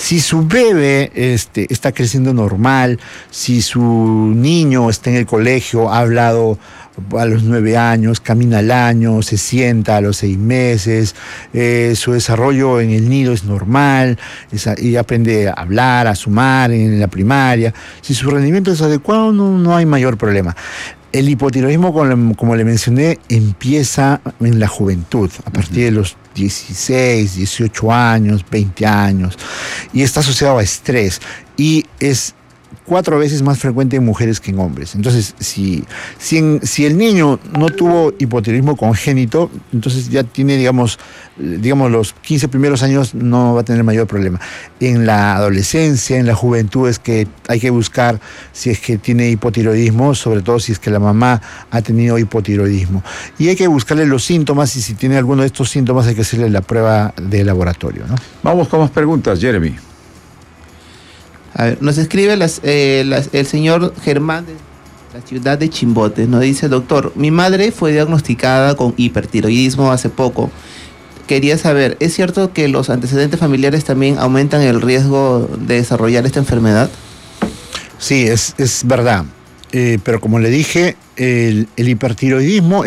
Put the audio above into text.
Si su bebé está creciendo normal, si su niño está en el colegio, ha hablado a los 9 años, camina al año, se sienta a los 6 meses, su desarrollo en el nido es normal, y aprende a hablar, a sumar en la primaria. Si su rendimiento es adecuado, no hay mayor problema. El hipotiroidismo, como le mencioné, empieza en la juventud, a partir de los 16, 18 años, 20 años, y está asociado a estrés, y es 4 veces más frecuente en mujeres que en hombres. Entonces, si el niño no tuvo hipotiroidismo congénito, entonces ya tiene, digamos, los 15 primeros años no va a tener mayor problema. En la adolescencia, en la juventud, es que hay que buscar si es que tiene hipotiroidismo, sobre todo si es que la mamá ha tenido hipotiroidismo. Y hay que buscarle los síntomas, y si tiene alguno de estos síntomas hay que hacerle la prueba de laboratorio, ¿no? Vamos con más preguntas, Jeremy. A ver, nos escribe el señor Germán de la ciudad de Chimbote. Nos dice: doctor, mi madre fue diagnosticada con hipertiroidismo hace poco. Quería saber, ¿es cierto que los antecedentes familiares también aumentan el riesgo de desarrollar esta enfermedad? Sí, es verdad. Pero como le dije, el hipertiroidismo